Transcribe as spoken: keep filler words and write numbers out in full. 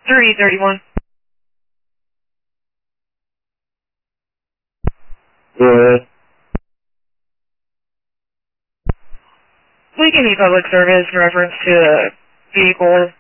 thirty thirty-one. Good. We can need public service in reference to a vehicle